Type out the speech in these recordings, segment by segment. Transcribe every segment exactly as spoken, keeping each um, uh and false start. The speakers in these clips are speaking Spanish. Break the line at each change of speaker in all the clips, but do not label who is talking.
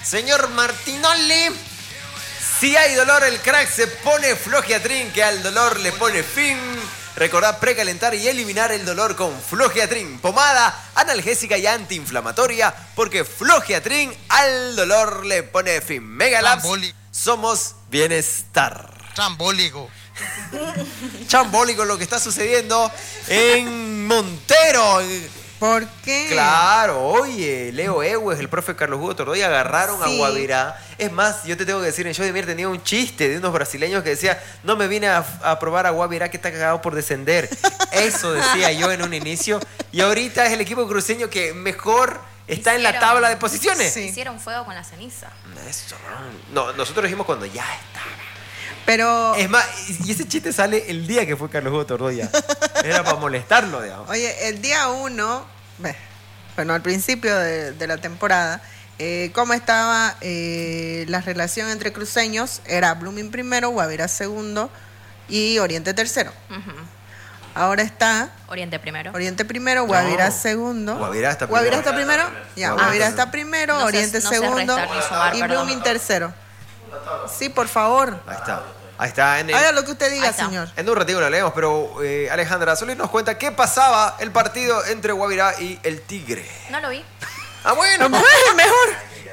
Señor Martinoli, si hay dolor, el crack se pone Flogiatrin, que al dolor le pone fin. Recordad precalentar y eliminar el dolor con Flogiatrin, pomada analgésica y antiinflamatoria, porque Flogiatrin al dolor le pone fin. Megalabs, somos bienestar.
Chambólico.
Chambólico lo que está sucediendo en Montero.
¿Por qué?
Claro, oye, Leo Ewes, el profe Carlos Hugo Tordoya agarraron sí. a Guavirá. Es más, yo te tengo que decir, en Show de Mier tenía un chiste de unos brasileños que decía, no me vine a, a probar a Guavirá que está cagado por descender. Eso decía yo en un inicio. Y ahorita es el equipo cruceño que mejor está hicieron, en la tabla de posiciones.
Sí. Hicieron fuego con la ceniza.
Eso, no, nosotros dijimos cuando ya estaba.
Pero...
Es más, y ese chiste sale el día que fue Carlos Hugo Tordoya. Era para molestarlo, digamos.
Oye, el día uno, bueno, al principio de, de la temporada, eh, ¿cómo estaba eh, la relación entre cruceños? Era Blooming primero, Guavirá segundo y Oriente tercero. Uh-huh. Ahora está...
Oriente primero.
Oriente primero, Guavirá no. segundo.
Guavirá está primero.
¿Guavirá está primero? Ya, Guavirá, Guavirá está primero, no Oriente se, no segundo sumar, y perdón. Blooming tercero. Sí, por favor.
Ahí está. Ahí está. En el,
Haga lo que usted diga, señor.
En un ratito lo leemos, pero eh, Alejandra Solís nos cuenta qué pasaba el partido entre Guavirá y el Tigre.
No lo vi.
Ah, bueno.
No, mejor.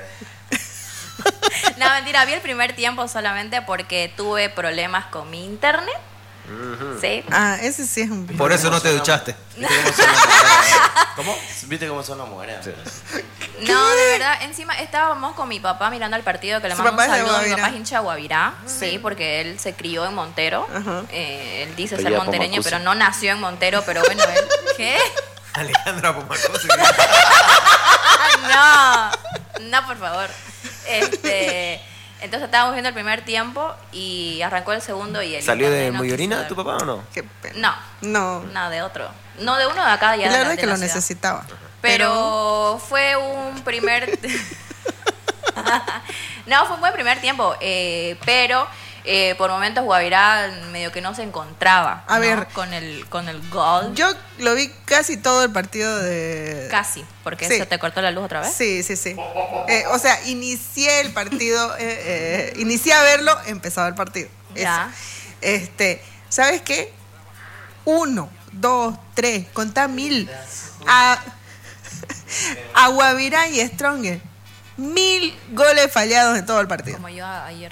No, mentira. Vi el primer tiempo solamente porque tuve problemas con mi internet.
Uh-huh.
Sí.
Ah, ese sí es un...
Por eso no te duchaste.
¿Cómo? ¿Viste cómo son las mujeres? Sí.
No, de verdad, encima estábamos con mi papá mirando el partido, que le mando un saludo. Mi papá es hincha de Guavirá, sí. sí, porque él se crió en Montero. Uh-huh. eh, él dice ser montereño, pero no nació en Montero, pero bueno, él... ¿Ququé?
Alejandra Pomacosi.
No, no, por favor. Este... Entonces estábamos viendo el primer tiempo y arrancó el segundo y el...
¿Salió de no Moyorina tu papá o no?
Qué pena.
No,
no.
No, de otro. No, de uno de acá. Ya
la verdad
de
es que
la
lo
ciudad.
necesitaba.
Pero, Pero fue un primer... No, fue un buen primer tiempo, eh, pero eh, por momentos Guavirá medio que no se encontraba.
A
¿no?
ver.
Con el, con el gol.
Yo lo vi casi todo el partido de...
Casi, porque
sí.
se te cortó la luz otra vez.
Sí, sí, sí. Eh, o sea, inicié el partido, eh, eh, inicié a verlo, empezaba el partido.
Ya.
Eso. Este, ¿sabes qué? Uno, dos, tres, contá mil. A, a Guavirá y Stronger. Mil goles fallados en todo el partido.
Como yo ayer.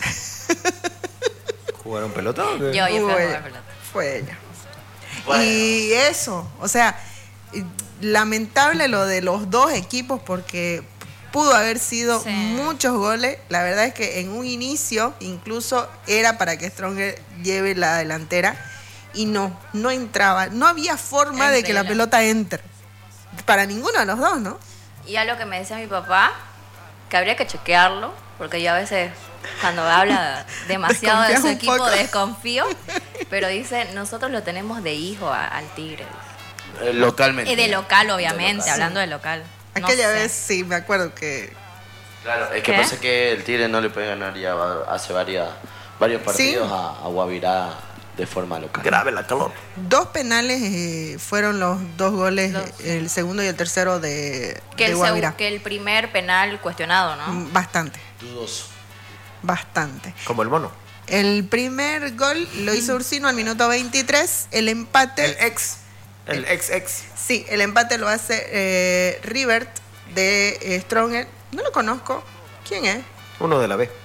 ¿Jugaron pelota o qué?
Yo, yo fui a
Fue
jugar pelota.
Fue ella.
Bueno.
Y eso, o sea, lamentable lo de los dos equipos porque pudo haber sido sí. muchos goles. La verdad es que en un inicio incluso era para que Stronger lleve la delantera y no, no entraba. No había forma de que la pelota entre. Para ninguno de los dos, ¿no?
Y a lo que me decía mi papá, que habría que chequearlo, porque yo a veces cuando habla demasiado de su equipo poco. desconfío, pero dice, nosotros lo tenemos de hijo a, al Tigre.
Eh, localmente.
Y de local, obviamente,
de local.
hablando de local.
Aquella
no
vez sí, me acuerdo que...
Claro, es que
¿Qué?
pasa que el Tigre no le puede ganar ya hace varias, varios partidos ¿sí? a, a Guavirá de forma local.
Grave la calor.
Dos penales eh, fueron los dos goles, los... el segundo y el tercero de,
que
de
el
Guavirá.
Seg- que el primer penal cuestionado, ¿no?
Bastante.
Dudoso.
Bastante.
Como el mono.
El primer gol lo hizo Ursino al minuto veintitrés, el empate...
El ex, el, el ex ex.
Sí, el empate lo hace eh, Rivert de eh, Stronger. No lo conozco. ¿Quién es?
Uno de la B.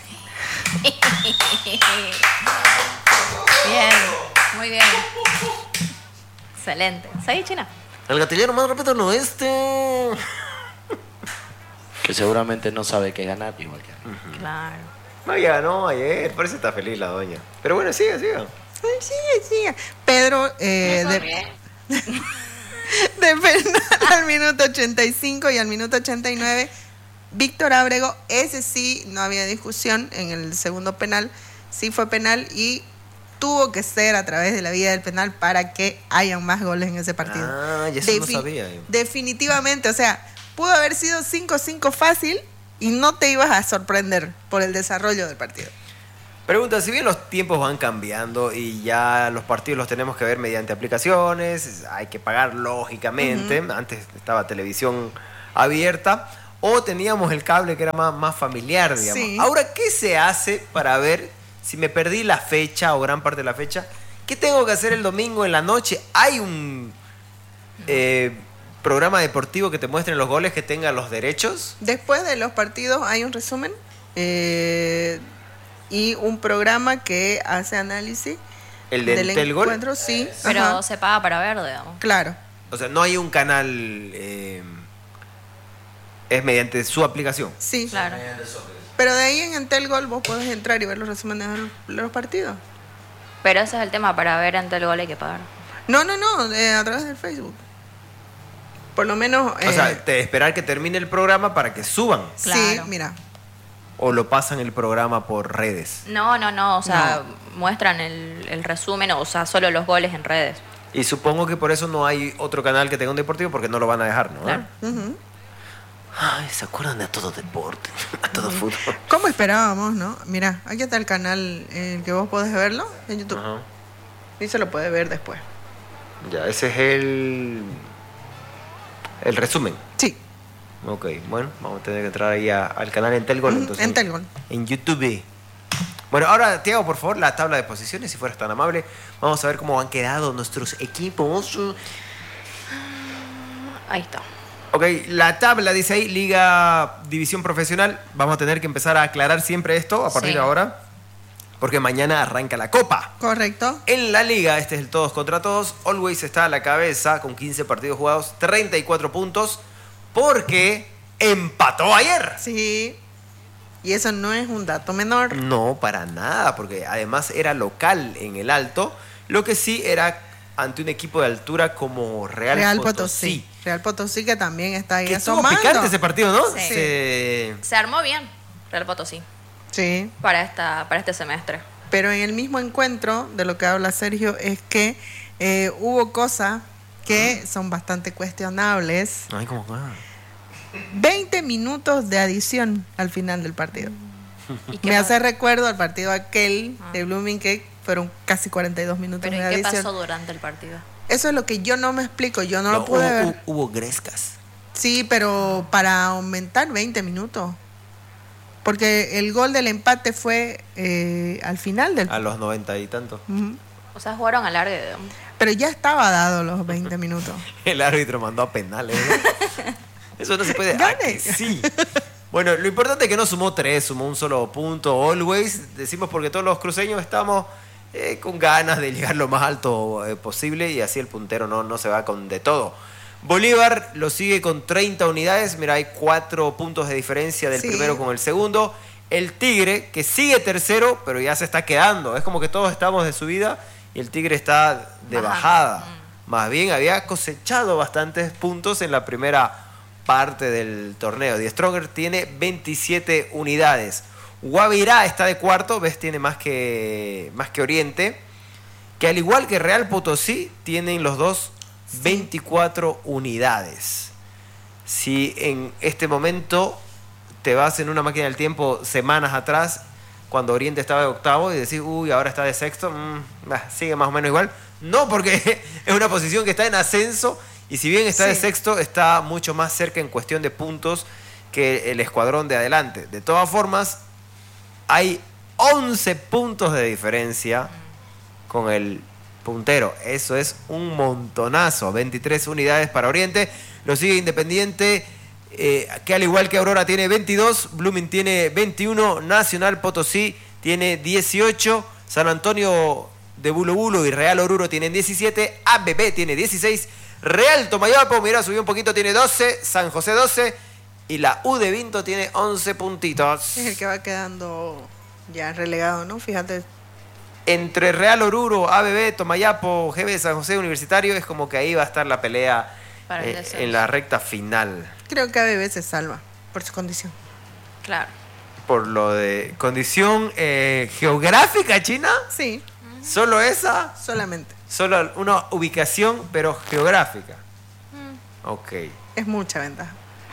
Bien, muy bien. Excelente. ¿Sabes, China?
El gatillero más rápido no este.
Que seguramente no sabe qué ganar igual que
uh-huh. Claro.
No, ya ganó ayer. Parece que está feliz la doña. Pero bueno, siga, siga.
Sigue, sigue. Pedro, eh, de, de penal al minuto ochenta y cinco y al minuto ochenta y nueve. Víctor Ábrego, ese sí, no había discusión en el segundo penal. Sí fue penal y tuvo que ser a través de la vía del penal para que hayan más goles en ese partido.
Ah, ya eso Defi- no sabía.
Definitivamente, o sea, pudo haber sido cinco cinco fácil y no te ibas a sorprender por el desarrollo del partido.
Pregunta, si bien los tiempos van cambiando y ya los partidos los tenemos que ver mediante aplicaciones, hay que pagar lógicamente, uh-huh. antes estaba televisión abierta, o teníamos el cable que era más, más familiar, digamos. Sí. Ahora, ¿qué se hace para ver si me perdí la fecha o gran parte de la fecha? ¿Qué tengo que hacer el domingo en la noche? ¿Hay un eh, programa deportivo que te muestre los goles que tenga los derechos?
Después de los partidos hay un resumen eh, y un programa que hace análisis.
¿El de
del
Telgol?
encuentro, sí.
Pero
Ajá.
se paga para ver, digamos.
Claro.
O sea, no hay un canal... Eh, es mediante su aplicación.
Sí.
Claro.
Pero de ahí en Entel Gol vos podés entrar y ver los resúmenes de los partidos.
Pero ese es el tema, para ver en Telgol hay que pagar.
No, no, no, eh, a través del Facebook. Por lo menos...
Eh, o sea, te, esperar que termine el programa para que suban.
Claro. Sí, mira.
¿O lo pasan el programa por redes?
No, no, no, o sea, no. muestran el, el resumen, o sea, solo los goles en redes.
Y supongo que por eso no hay otro canal que tenga un deportivo, porque no lo van a dejar, ¿no?
Claro.
Uh-huh. Ay, ¿se acuerdan de a todo deporte? A todo uh-huh. fútbol.
¿Cómo esperábamos, no? Mira, aquí está el canal en el que vos podés verlo en YouTube. Uh-huh. Y se lo puede ver después.
Ya, ese es el... el resumen.
Sí.
Ok, bueno, vamos a tener que entrar ahí a, al canal Entel Gol, entonces.
Entel Gol.
En YouTube. Bueno, ahora, Tiago, por favor, la tabla de posiciones, si fueras tan amable. Vamos a ver cómo han quedado nuestros equipos.
Ahí está.
Ok, la tabla dice ahí, Liga División Profesional. Vamos a tener que empezar a aclarar siempre esto a partir sí. de ahora, porque mañana arranca la Copa.
Correcto.
En la Liga, este es el todos contra todos. Always está a la cabeza con quince partidos jugados, treinta y cuatro puntos. Porque empató ayer.
Sí. Y eso no es un dato menor.
No, para nada, porque además era local en el Alto. Lo que sí era ante un equipo de altura como Real,
Real
Potosí.
Potosí. Real Potosí que también está ahí
que
asomando.
Estuvo picante ese partido, ¿no?
Sí.
Se...
Se armó bien Real Potosí.
Sí.
Para, esta, para este semestre.
Pero en el mismo encuentro, de lo que habla Sergio, es que eh, hubo cosas que son bastante cuestionables.
Ay, ¿cómo va?
veinte minutos de adición al final del partido. Me hace recuerdo al partido aquel ah. de Blooming que fueron casi cuarenta y dos minutos
¿Pero
de
y
adición.
qué pasó durante el partido?
Eso es lo que yo no me explico, yo no, no lo pude
hubo,
ver.
Hubo grescas.
Sí, pero para aumentar veinte minutos. Porque el gol del empate fue eh, al final del...
A los noventa y tantos.
Uh-huh.
O sea, jugaron al largo.
Pero ya estaba dado los veinte minutos.
El árbitro mandó a penales, ¿no? Eso no se puede... Ah, sí. Bueno, lo importante es que no sumó tres, sumó un solo punto. Always, decimos porque todos los cruceños estamos eh, con ganas de llegar lo más alto eh, posible y así el puntero no, no se va con de todo. Bolívar lo sigue con treinta unidades. Mira, hay cuatro puntos de diferencia del sí. primero con el segundo. El Tigre, que sigue tercero, pero ya se está quedando. Es como que todos estamos de subida y el Tigre está de Ajá. bajada. Mm. Más bien había cosechado bastantes puntos en la primera parte del torneo. Die Stronger tiene veintisiete unidades. Guavirá está de cuarto, ves, tiene más que, más que Oriente, que al igual que Real Potosí, tienen los dos veinticuatro unidades. Si en este momento te vas en una máquina del tiempo semanas atrás, cuando Oriente estaba de octavo, y decís, uy, ahora está de sexto, mmm, bah, sigue más o menos igual. No, porque es una posición que está en ascenso, y si bien está sí. de sexto, está mucho más cerca en cuestión de puntos que el escuadrón de adelante. De todas formas, hay once puntos de diferencia con el puntero. Eso es un montonazo. veintitrés unidades para Oriente. Lo sigue Independiente, eh, que al igual que Aurora tiene veintidós, Blooming tiene veintiuno, Nacional Potosí tiene dieciocho, San Antonio de Bulo Bulo y Real Oruro tienen diecisiete, A B B tiene dieciséis, Real Tomayapo, mira, subió un poquito, tiene doce, San José doce y la U de Vinto tiene once puntitos.
Es el que va quedando ya relegado, ¿no? Fíjate.
Entre Real Oruro, A B B, Tomayapo, G B, San José Universitario, es como que ahí va a estar la pelea eh, en la recta final.
Creo que A B B se salva por su condición.
Claro.
Por lo de condición eh, geográfica, China.
Sí.
¿Solo esa?
Solamente.
Solo una ubicación, pero geográfica. Mm. Ok.
Es mucha ventaja.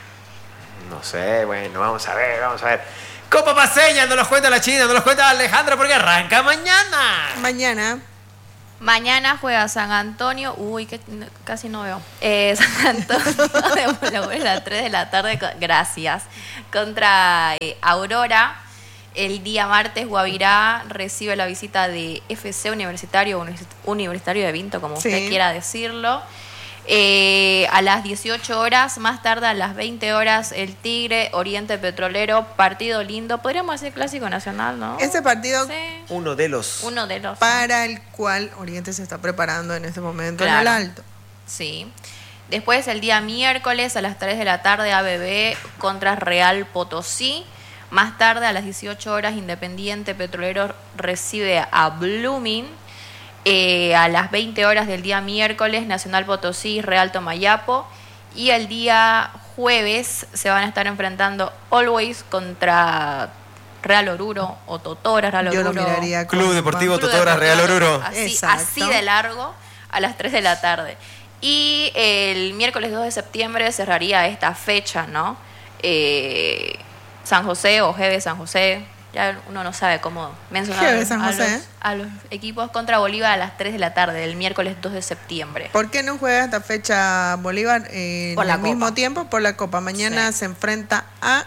No sé, bueno, vamos a ver, vamos a ver. Copa Paceña, no nos cuenta la China, no nos cuenta Alejandra porque arranca mañana.
Mañana,
Mañana juega San Antonio. Uy, que casi no veo. Eh, San Antonio a las tres de la tarde. Gracias. Contra eh, Aurora. El día martes, Guavirá recibe la visita de F C Universitario, Universitario de Vinto, como sí. usted quiera decirlo. Eh, a las dieciocho horas, más tarde a las veinte horas, el Tigre, Oriente Petrolero, partido lindo, podríamos decir clásico nacional, ¿no?
Ese partido,
sí.
uno de los,
uno de los,
para el cual Oriente se está preparando en este momento
claro.
en el Alto.
Sí. Después el día miércoles a las tres de la tarde, A B B contra Real Potosí. Más tarde a las dieciocho horas, Independiente Petrolero recibe a Blooming. Eh, a las veinte horas del día miércoles, Nacional Potosí, Real Tomayapo. Y el día jueves se van a estar enfrentando Always contra Real Oruro o Totora, Real Oruro.
Yo lo miraría con
Club Deportivo
Club
Totora,
Deportivo,
Real Oruro.
Así, así de largo, a las tres de la tarde. Y el miércoles dos de septiembre cerraría esta fecha, ¿no? Eh, San José o G B San José. Ya uno no sabe cómo mencionar a los, a los equipos contra Bolívar a las tres de la tarde, el miércoles dos de septiembre.
¿Por qué no juega esta fecha Bolívar eh, en el mismo tiempo? Por la Copa. Mañana sí. se enfrenta a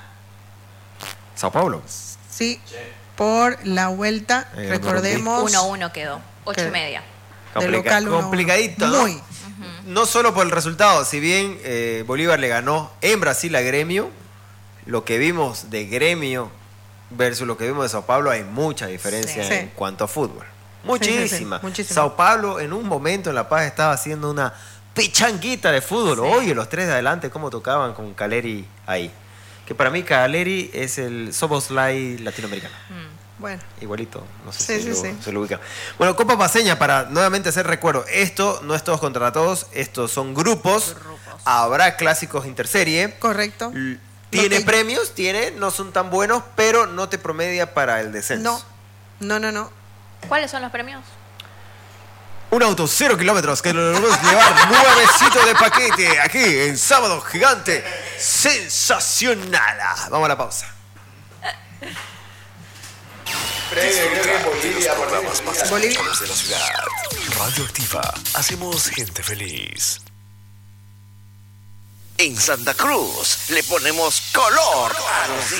Sao Paulo.
Sí, por la vuelta, eh, recordemos.
uno uno quedó, ocho y media.
Complica, local, complicadito, ¿no?
Muy.
Uh-huh. No solo por el resultado, si bien eh, Bolívar le ganó en Brasil a Gremio, lo que vimos de Gremio versus lo que vimos de Sao Paulo hay mucha diferencia sí. en sí. cuanto a fútbol. Muchísima. Sí, sí, sí. Sao Paulo en un momento en La Paz estaba haciendo una pichanguita de fútbol. Sí. Oye, los tres de adelante cómo tocaban con Caleri ahí. Que para mí Caleri es el Szoboszlai latinoamericano.
Mm. Bueno.
Igualito, no sé
sí,
si
sí,
lo,
sí.
se lo ubica. Bueno, Copa Paceña, para nuevamente hacer recuerdo, esto no es todos contra todos, estos son grupos. grupos. Habrá clásicos interserie. Correcto. L- Tiene que... premios, tiene, no son tan buenos, pero no te promedia para el descenso.
No, no, no, no.
¿Cuáles son los premios?
Un auto cero kilómetros que lo vamos a llevar nuevecito de paquete aquí en Sábado Gigante. Sensacional. Vamos a la pausa.
Bolivia, programas más destacados de la ciudad. Radioactiva, hacemos gente feliz. En Santa Cruz le ponemos color a los días.